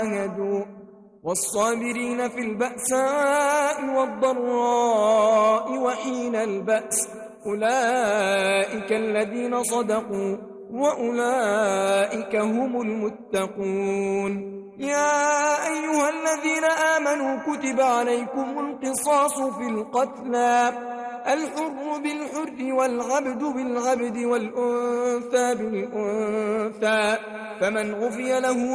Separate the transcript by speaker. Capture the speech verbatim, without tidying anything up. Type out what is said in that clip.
Speaker 1: عاهدوا والصابرين في البأساء والضراء وحين البأس أولئك الذين صدقوا وأولئك هم المتقون. يا أيها الذين آمنوا كتب عليكم القصاص في القتلى الحر بالحر والعبد بالعبد والأنثى بالأنثى فمن عفي له